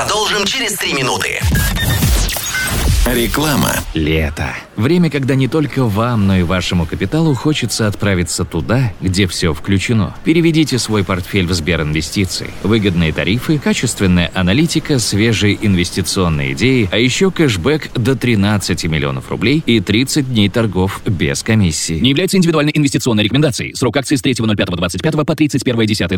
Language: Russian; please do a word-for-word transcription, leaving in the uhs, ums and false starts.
Продолжим через три минуты. Реклама. Лето. Время, когда не только вам, но и вашему капиталу хочется отправиться туда, где все включено. Переведите свой портфель в Сберинвестиции. Выгодные тарифы, качественная аналитика, свежие инвестиционные идеи, а еще кэшбэк до тринадцати миллионов рублей и тридцать дней торгов без комиссии. Не является индивидуальной инвестиционной рекомендацией. Срок акции с третьего ноль пятого двадцать пятого по тридцать первое десятое